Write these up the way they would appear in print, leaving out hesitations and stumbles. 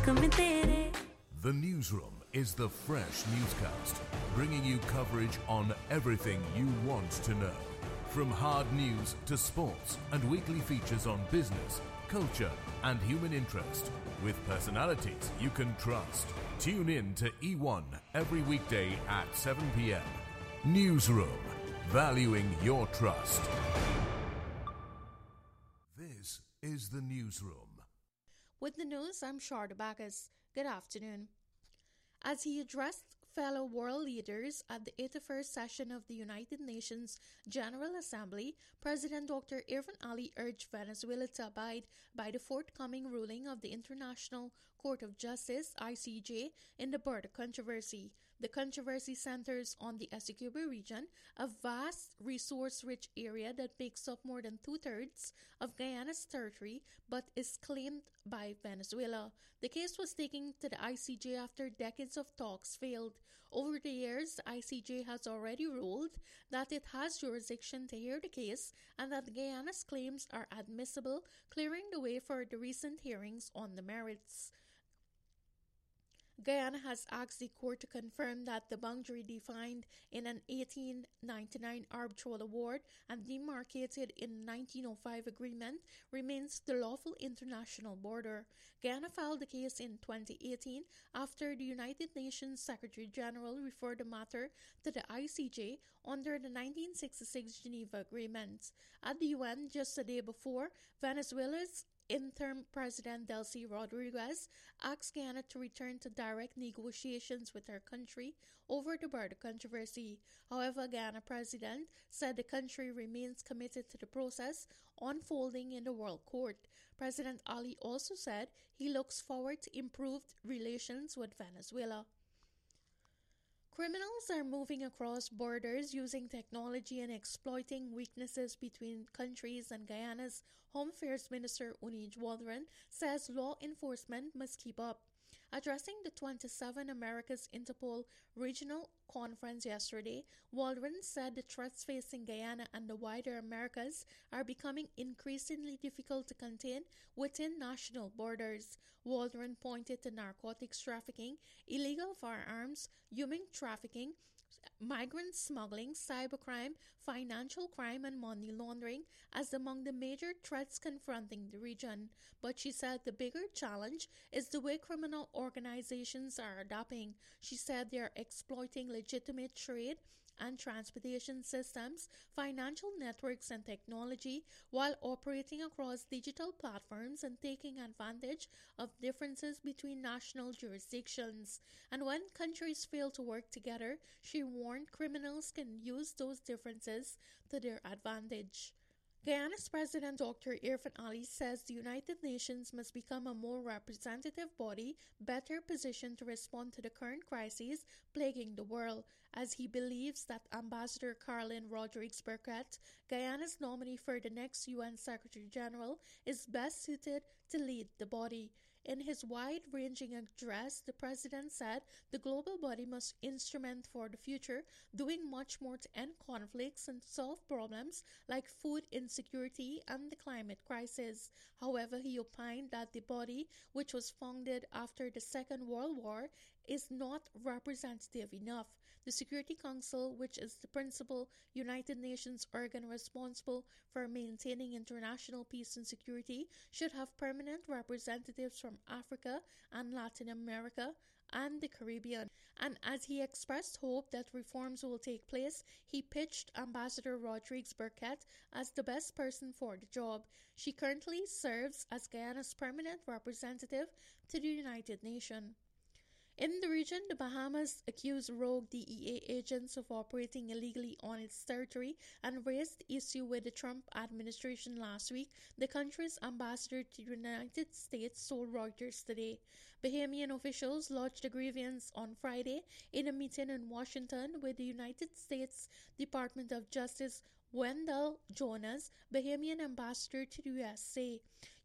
इश्क में तेरे. The Newsroom is the fresh newscast, bringing you coverage on everything you want to know. From hard news to sports and weekly features on business, culture and human interest, with personalities you can trust. Tune in to E1 every weekday at 7 p.m. Newsroom, valuing your trust. This is the Newsroom. With the news, I'm Sharda Bacchus. Good afternoon. As he addressed fellow world leaders at the 81st session of the United Nations General Assembly, President Dr. Irfaan Ali urged Venezuela to abide by the forthcoming ruling of the International Court of Justice, ICJ, in the border controversy. The controversy centers on the Essequibo region, a vast resource-rich area that makes up more than two-thirds of Guyana's territory but is claimed by Venezuela. The case was taken to the ICJ after decades of talks failed. Over the years, the ICJ has already ruled that it has jurisdiction to hear the case and that Guyana's claims are admissible, clearing the way for the recent hearings on the merits. Guyana has asked the court to confirm that the boundary defined in an 1899 arbitral award and demarcated in the 1905 agreement remains the lawful international border. Guyana filed the case in 2018 after the United Nations Secretary General referred the matter to the ICJ under the 1966 Geneva Agreement. At the UN just a day before, Venezuela's interim President Delcy Rodriguez asked Guyana to return to direct negotiations with her country over the border controversy. However, Guyana President said the country remains committed to the process unfolding in the World Court. President Ali also said he looks forward to improved relations with Venezuela. Criminals are moving across borders using technology and exploiting weaknesses between countries, and Guyana's Home Affairs Minister Uneej Waldron says law enforcement must keep up. Addressing the 27 Americas Interpol Regional Conference yesterday, Waldron said the threats facing Guyana and the wider Americas are becoming increasingly difficult to contain within national borders. Waldron pointed to narcotics trafficking, illegal firearms, human trafficking, migrant smuggling, cybercrime, financial crime, and money laundering as among the major threats confronting the region. But she said the bigger challenge is the way criminal organizations are adapting. She said they are exploiting legitimate trade and transportation systems, financial networks, and technology while operating across digital platforms and taking advantage of differences between national jurisdictions. And when countries fail to work together, she warned criminals can use those differences to their advantage. Guyana's President Dr. Irfaan Ali says the United Nations must become a more representative body, better positioned to respond to the current crises plaguing the world, as he believes that Ambassador Caroline Rodrigues Burkett, Guyana's nominee for the next UN Secretary General, is best suited to lead the body. In his wide-ranging address, the president said the global body must instrument for the future, doing much more to end conflicts and solve problems like food insecurity and the climate crisis. However, he opined that the body, which was founded after the Second World War, is not representative enough. The Security Council, which is the principal United Nations organ responsible for maintaining international peace and security, should have permanent representatives from Africa and Latin America and the Caribbean. And as he expressed hope that reforms will take place, he pitched Ambassador Rodrigues Burkett as the best person for the job. She currently serves as Guyana's permanent representative to the United Nations. In the region, the Bahamas accused rogue DEA agents of operating illegally on its territory and raised the issue with the Trump administration last week, the country's ambassador to the United States told Reuters today. Bahamian officials lodged a grievance on Friday in a meeting in Washington with the United States Department of Justice Wendell Jonas, Bahamian ambassador to the USA.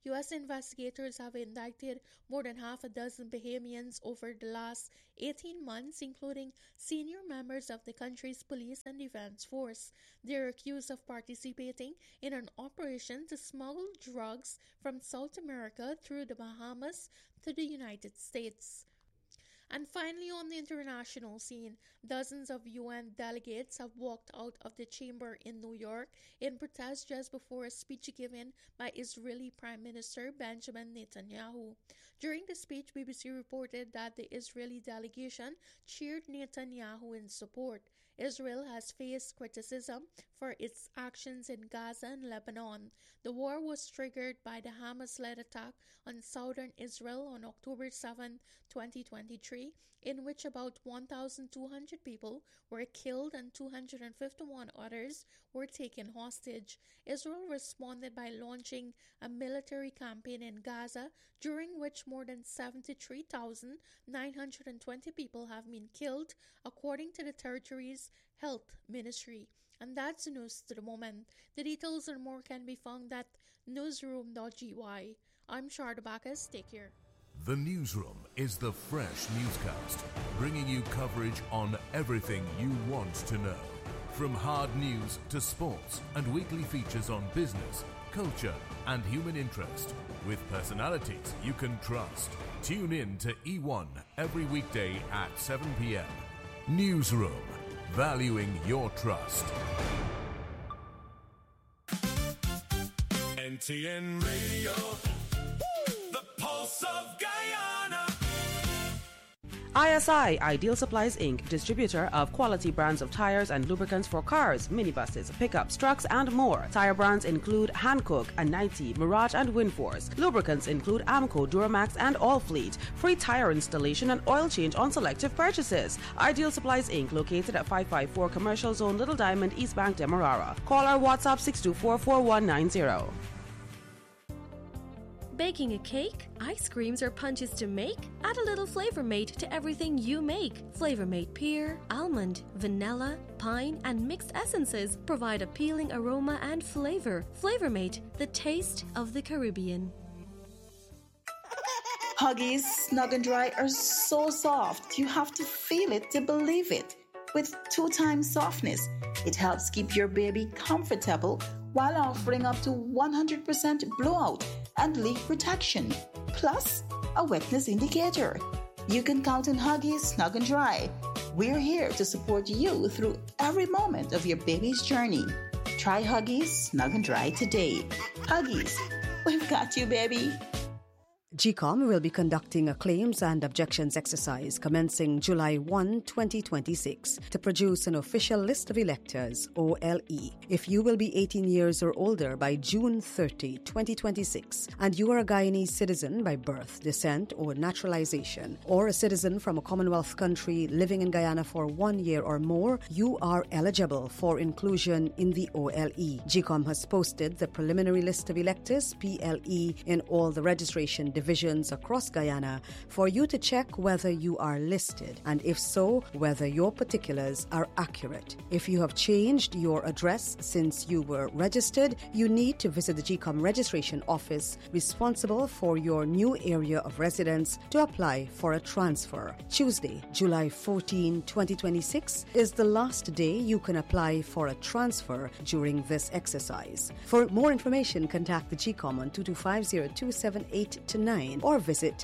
U.S. investigators have indicted more than half a dozen Bahamians over the last 18 months, including senior members of the country's police and defense force. They are accused of participating in an operation to smuggle drugs from South America through the Bahamas to the United States. And finally, on the international scene, dozens of UN delegates have walked out of the chamber in New York in protest just before a speech given by Israeli Prime Minister Benjamin Netanyahu. During the speech, BBC reported that the Israeli delegation cheered Netanyahu in support. Israel has faced criticism for its actions in Gaza and Lebanon. The war was triggered by the Hamas-led attack on southern Israel on October 7, 2023, in which about 1,200 people were killed and 251 others were taken hostage. Israel responded by launching a military campaign in Gaza, during which more than 73,920 people have been killed, according to the territory's health ministry. And that's the news to the moment. The details and more can be found at newsroom.gy. I'm Sharda Bacchus. Take care. The Newsroom is the fresh newscast, bringing you coverage on everything you want to know. From hard news to sports and weekly features on business, culture and human interest, with personalities you can trust. Tune in to E1 every weekday at 7 p.m. Newsroom, valuing your trust. NTN Radio, the pulse of Guyana. ISI, Ideal Supplies Inc., distributor of quality brands of tires and lubricants for cars, minibuses, pickups, trucks, and more. Tire brands include Hankook, Anite, Mirage, and Winforce. Lubricants include Amco, Duramax, and Allfleet. Free tire installation and oil change on selective purchases. Ideal Supplies Inc., located at 554 Commercial Zone, Little Diamond, East Bank, Demerara. Call our WhatsApp 624-4190. Baking a cake, ice creams, or punches to make? Add a little Flavor Mate to everything you make. Flavor Mate pear, almond, vanilla, pine, and mixed essences provide appealing aroma and flavor. Flavor Mate, the taste of the Caribbean. Huggies Snug and Dry are so soft, you have to feel it to believe it. With 2x softness, it helps keep your baby comfortable while offering up to 100% blowout and leak protection, plus a wetness indicator. You can count on Huggies Snug and Dry. We're here to support you through every moment of your baby's journey. Try Huggies Snug and Dry today. Huggies, we've got you, baby. GCOM will be conducting a claims and objections exercise commencing July 1, 2026 to produce an official list of electors, OLE. If you will be 18 years or older by June 30, 2026, and you are a Guyanese citizen by birth, descent, or naturalization, or a citizen from a Commonwealth country living in Guyana for 1 year or more, you are eligible for inclusion in the OLE. GCOM has posted the preliminary list of electors, PLE, in all the registration divisions across Guyana for you to check whether you are listed, and if so, whether your particulars are accurate. If you have changed your address since you were registered, you need to visit the GCOM registration office responsible for your new area of residence to apply for a transfer. Tuesday, July 14, 2026 is the last day you can apply for a transfer during this exercise. For more information, contact the GCOM on 225-0278-9 or visit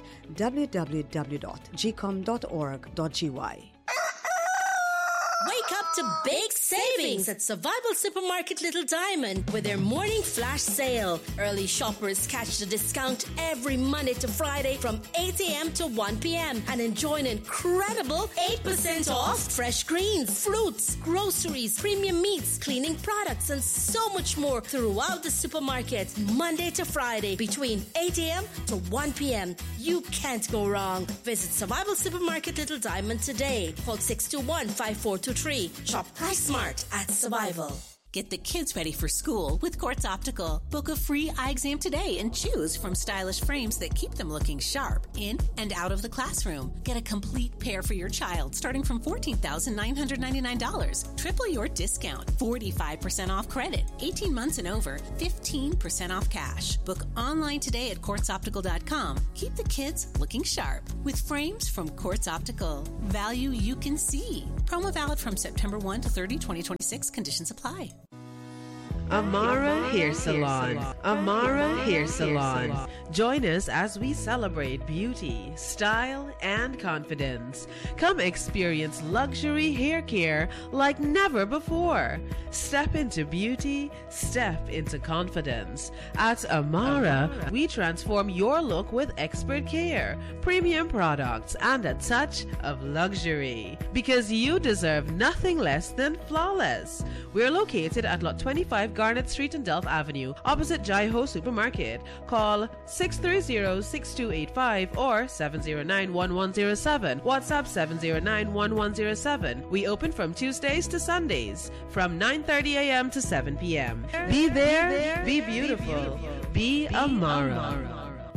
www.gcom.org.gy. Wake up to big savings at Survival Supermarket Little Diamond with their morning flash sale. Early shoppers catch the discount every Monday to Friday from 8 a.m. to 1 p.m. and enjoy an incredible 8% off fresh greens, fruits, groceries, premium meats, cleaning products, and so much more throughout the supermarket, Monday to Friday between 8 a.m. to 1 p.m. You can't go wrong. Visit Survival Supermarket Little Diamond today. Call 621-5423. Shop Price Smart at Survival. Get the kids ready for school with Quartz Optical. Book a free eye exam today and choose from stylish frames that keep them looking sharp in and out of the classroom. Get a complete pair for your child starting from $14,999. Triple your discount. 45% off credit. 18 months and over. 15% off cash. Book online today at quartzoptical.com. Keep the kids looking sharp with frames from Quartz Optical. Value you can see. Promo valid from September 1 to 30, 2026. Conditions apply. Amara Hair Salon. Amara Hair Salon. Join us as we celebrate beauty, style, and confidence. Come experience luxury hair care like never before. Step into beauty, step into confidence. At Amara, we transform your look with expert care, premium products, and a touch of luxury. Because you deserve nothing less than flawless. We're located at Lot 25 Garnet Street and Delft Avenue, opposite Jai Ho Supermarket. Call 630-6285 or 709-1107. WhatsApp 709-1107. We open from Tuesdays to Sundays from 9:30 a.m. to 7 p.m. Be there, be beautiful, be Amara.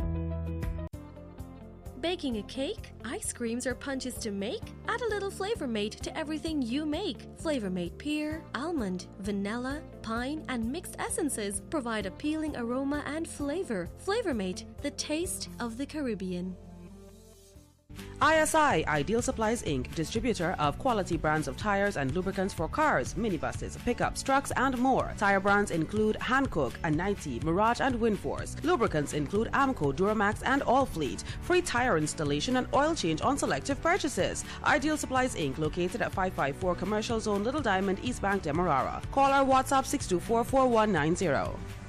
Baking a cake, ice creams, or punches to make? Add a little Flavor Mate to everything you make. Flavor Mate pear, almond, vanilla, pine, and mixed essences provide appealing aroma and flavor. Flavor Mate, the taste of the Caribbean. ISI, Ideal Supplies Inc., distributor of quality brands of tires and lubricants for cars, minibuses, pickups, trucks, and more. Tire brands include Hankook, Anite, Mirage, and Winforce. Lubricants include Amco, Duramax, and Allfleet. Free tire installation and oil change on selective purchases. Ideal Supplies Inc., located at 554 Commercial Zone, Little Diamond, East Bank, Demerara. Call or WhatsApp 624-4190.